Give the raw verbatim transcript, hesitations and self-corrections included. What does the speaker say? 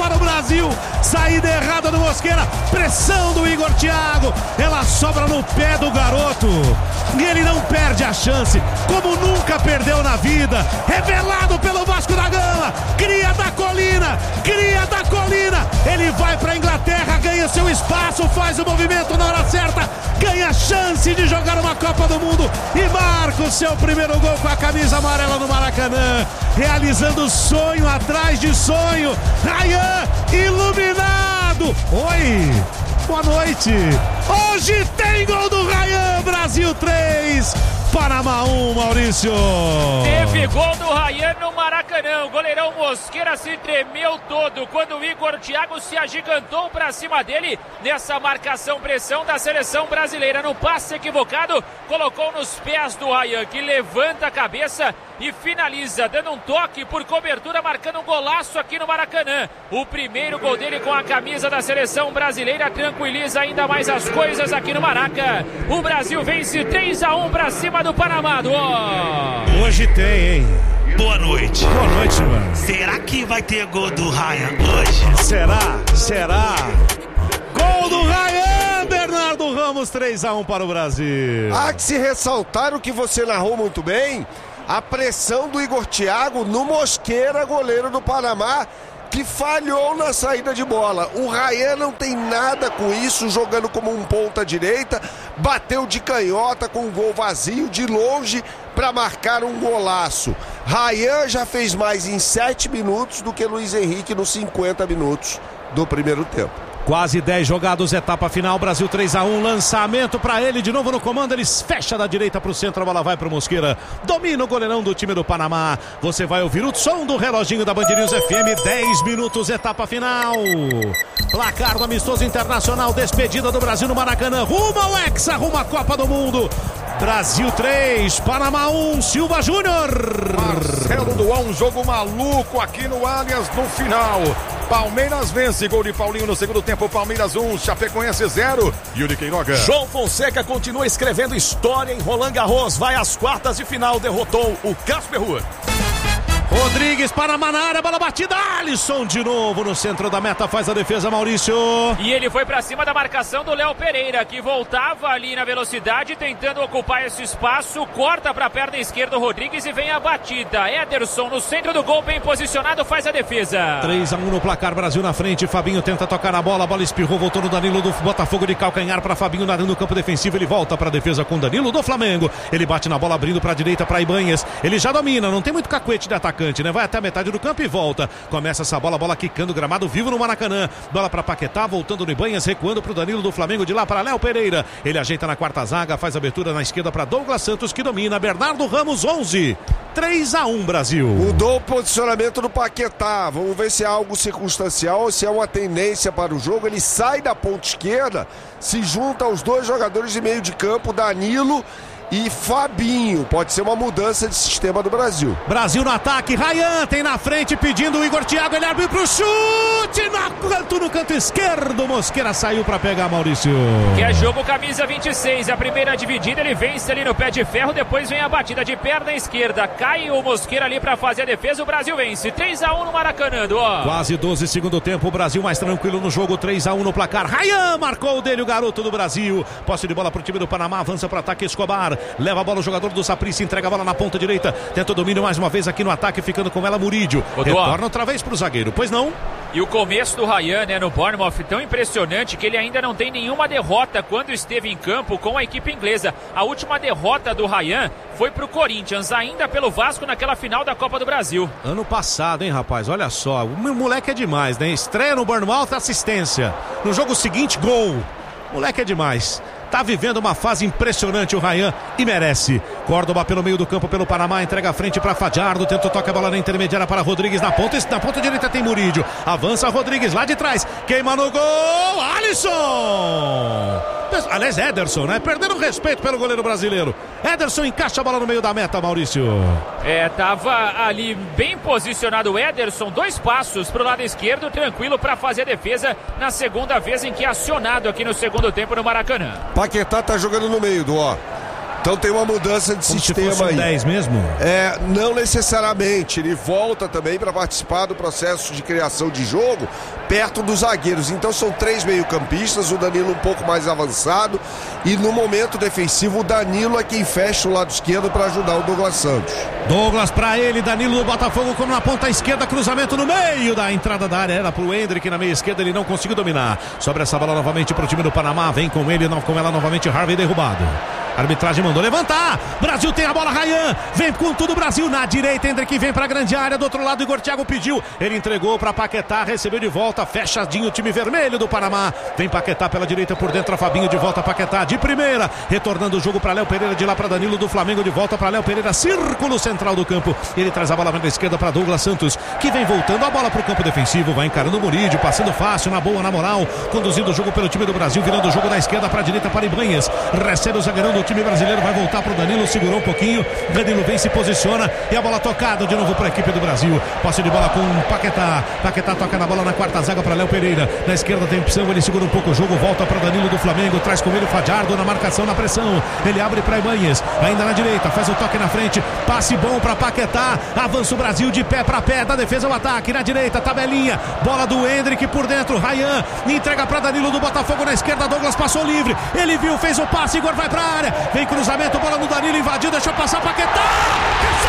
para o Brasil. Saída errada do Mosquera, pressão do Igor Thiago, ela sobra no pé do garoto e ele não perde a chance, como nunca perdeu na vida. Revelado pelo Vasco da Gama, cria da colina, cria da colina, ele vai para a Inglaterra, ganha seu espaço, faz o movimento na hora certa, ganha chance de jogar uma Copa do Mundo e marca o seu primeiro gol com a camisa amarela no Maracanã, realizando sonho atrás de sonho. Rayan iluminado. Oi, boa noite. Hoje tem gol do Rayan. Brasil três, Panamá um, Maurício. Teve gol do Rayan no Maracanã. O goleirão Mosquera se tremeu todo quando o Igor Thiago se agigantou para cima dele nessa marcação-pressão da seleção brasileira. No passe equivocado, colocou nos pés do Rayan, que levanta a cabeça e finaliza, dando um toque por cobertura, marcando um golaço aqui no Maracanã. O primeiro gol dele com a camisa da seleção brasileira tranquiliza ainda mais as coisas aqui no Maraca. O Brasil vence três a um para cima do Panamá. Do... Hoje tem, hein? Boa noite. Boa noite, mano. Será que vai ter gol do Rayan hoje? Será? Será? Gol do Rayan, Bernardo Ramos, três a um para o Brasil. Há que se ressaltar o que você narrou muito bem, a pressão do Igor Thiago no Mosquera, goleiro do Panamá, que falhou na saída de bola. O Rayan não tem nada com isso, jogando como um ponta direita, bateu de canhota com um gol vazio de longe para marcar um golaço. Rayan já fez mais em sete minutos do que Luiz Henrique nos cinquenta minutos do primeiro tempo. Quase dez jogados, etapa final, Brasil três a um, lançamento para ele, de novo no comando, ele fecha da direita para o centro, a bola vai para o Mosquera, domina o goleirão do time do Panamá. Você vai ouvir o som do reloginho da Band News F M, dez minutos, etapa final. Placar do amistoso internacional, despedida do Brasil no Maracanã, rumo ao Hexa, rumo à Copa do Mundo. Brasil três, Panamá um, Silva Júnior. Marcelo Duan, um jogo maluco aqui no Allianz no final. Palmeiras vence, gol de Paulinho no segundo tempo, Palmeiras um, Chapecoense zero. Yuri Queiroga. João Fonseca continua escrevendo história em Roland Garros, vai às quartas de final, derrotou o Casper Ruud. Rodrigues, Panamá na área, bola batida, Alisson de novo no centro da meta, faz a defesa, Maurício. E ele foi pra cima da marcação do Léo Pereira, que voltava ali na velocidade, tentando ocupar esse espaço, corta pra perna esquerda o Rodrigues e vem a batida. Ederson no centro do gol, bem posicionado, faz a defesa. três a um no placar, Brasil na frente, Fabinho tenta tocar na bola, a bola espirrou, voltou no Danilo do Botafogo de calcanhar pra Fabinho no campo defensivo, ele volta pra defesa com Danilo do Flamengo, ele bate na bola abrindo pra direita pra Ibanhas, ele já domina, não tem muito cacuete de ataque, né? Vai até a metade do campo e volta. Começa essa bola, bola quicando, gramado vivo no Maracanã. Bola para Paquetá, voltando no Ibanhas, recuando para o Danilo do Flamengo, de lá para Léo Pereira. Ele ajeita na quarta zaga, faz abertura na esquerda para Douglas Santos, que domina. Bernardo Ramos, onze. três a um, Brasil. Mudou o posicionamento do Paquetá. Vamos ver se é algo circunstancial ou se é uma tendência para o jogo. Ele sai da ponta esquerda, se junta aos dois jogadores de meio de campo, Danilo e Fabinho. Pode ser uma mudança de sistema do Brasil. Brasil no ataque, Rayan tem na frente pedindo o Igor Thiago, ele abriu pro chute no canto, no canto esquerdo, Mosquera saiu para pegar, Maurício. Que é jogo camisa vinte e seis, a primeira dividida ele vence ali no pé de ferro, depois vem a batida de perna esquerda, cai o Mosquera ali para fazer a defesa, o Brasil vence três a um no Maracanã. Ó. Quase doze segundo tempo, o Brasil mais tranquilo no jogo, três a um no placar. Rayan marcou o dele, o garoto do Brasil. Posse de bola pro time do Panamá, avança para ataque Escobar. Leva a bola o jogador do Saprissa, entrega a bola na ponta direita, tenta o domínio mais uma vez aqui no ataque, ficando com ela Murídio. Retorna outra vez pro zagueiro, pois não? E o começo do Rayan, né, no Bournemouth, tão impressionante que ele ainda não tem nenhuma derrota quando esteve em campo com a equipe inglesa. A última derrota do Rayan foi pro Corinthians, ainda pelo Vasco naquela final da Copa do Brasil. Ano passado, hein, rapaz, olha só, o moleque é demais, né? Estreia no Bournemouth, assistência. No jogo seguinte, gol. Moleque é demais. Tá vivendo uma fase impressionante o Rayan e merece. Córdoba pelo meio do campo pelo Panamá, entrega a frente para Fajardo, tenta tocar a bola na intermediária para Rodrigues, na ponta, na ponta direita tem Murídio, avança Rodrigues lá de trás, queima no gol, Alisson! Aliás, Ederson, né? Perdendo respeito pelo goleiro brasileiro. Ederson encaixa a bola no meio da meta, Maurício. É, tava ali bem posicionado o Ederson, dois passos pro lado esquerdo, tranquilo para fazer a defesa na segunda vez em que é acionado aqui no segundo tempo no Maracanã. Paquetá tá jogando no meio do ó. Então tem uma mudança de Como sistema se fosse um aí. dez mesmo? É, não necessariamente. Ele volta também para participar do processo de criação de jogo perto dos zagueiros. Então são três meio-campistas, o Danilo um pouco mais avançado e no momento defensivo o Danilo é quem fecha o lado esquerdo para ajudar o Douglas Santos. Douglas para ele, Danilo do Botafogo como na ponta esquerda, cruzamento no meio da entrada da área, era pro Hendrick na meia esquerda, ele não conseguiu dominar. Sobre essa bola novamente pro time do Panamá, vem com ele, não com ela novamente, Harvey derrubado. A arbitragem mandou levantar. Brasil tem a bola, Ryan. Vem com tudo o Brasil na direita. Hendrick vem pra grande área. Do outro lado, Igor Thiago pediu. Ele entregou pra Paquetá. Recebeu de volta. Fechadinho o time vermelho do Panamá. Vem Paquetá pela direita por dentro. A Fabinho de volta. Paquetá de primeira. Retornando o jogo pra Léo Pereira. De lá pra Danilo do Flamengo. De volta pra Léo Pereira. Círculo central do campo. Ele traz a bola na esquerda pra Douglas Santos. Que vem voltando a bola pro campo defensivo. Vai encarando o Murídio. Passando fácil, na boa, na moral. Conduzindo o jogo pelo time do Brasil. Virando o jogo da esquerda pra direita para Ibanhas. Recebe o zagueirão do time brasileiro. Vai voltar pro Danilo, segurou um pouquinho. Danilo vem, se posiciona e a bola tocada de novo para a equipe do Brasil. Posse de bola com Paquetá. Paquetá toca na bola na quarta zaga para Léo Pereira. Na esquerda tem opção, ele segura um pouco o jogo, volta para Danilo do Flamengo, traz com ele o Fajardo na marcação, na pressão. Ele abre para Ibanhas, ainda na direita, faz o toque na frente. Passe bom para Paquetá. Avança o Brasil de pé para pé, da defesa ao ataque. Na direita, tabelinha. Bola do Hendrick por dentro. Ryan entrega para Danilo do Botafogo na esquerda. Douglas passou livre. Ele viu, fez o passe. Igor vai para a área. Vem cruzamento. Bola no Danilo, invadiu, deixou passar Paquetá!